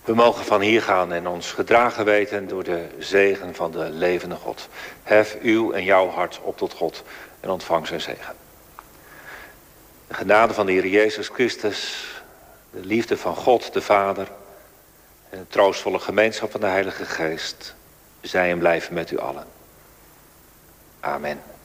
We mogen van hier gaan en ons gedragen weten door de zegen van de levende God. Hef uw en jouw hart op tot God en ontvang zijn zegen. De genade van de Heer Jezus Christus, de liefde van God de Vader en de troostvolle gemeenschap van de Heilige Geest, zij en blijven met u allen. Amen.